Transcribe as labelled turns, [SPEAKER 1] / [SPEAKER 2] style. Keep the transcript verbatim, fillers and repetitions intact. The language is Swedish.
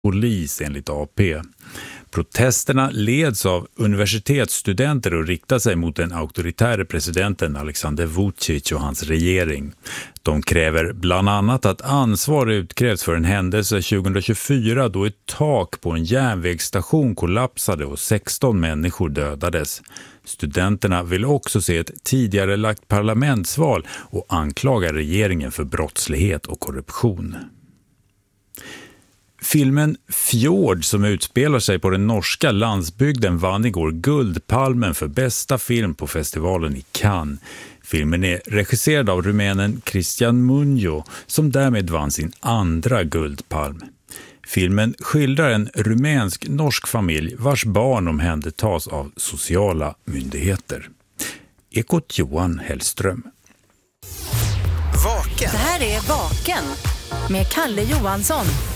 [SPEAKER 1] polis enligt A P. Protesterna leds av universitetsstudenter och riktar sig mot den auktoritära presidenten Alexander Vučić och hans regering. De kräver bland annat att ansvar utkrävs för en händelse tjugohundratjugofyra då ett tak på en järnvägsstation kollapsade och sexton människor dödades. Studenterna vill också se ett tidigare lagt parlamentsval och anklagar regeringen för brottslighet och korruption. Filmen Fjord som utspelar sig på den norska landsbygden vann igår Guldpalmen för bästa film på festivalen i Cannes. Filmen är regisserad av rumänen Cristian Munjo som därmed vann sin andra Guldpalm. Filmen skildrar en rumänsk-norsk familj vars barn omhändertas av sociala myndigheter. Ekot Johan Hellström.
[SPEAKER 2] Vaken.
[SPEAKER 3] Det här är Vaken med Kalle Johansson.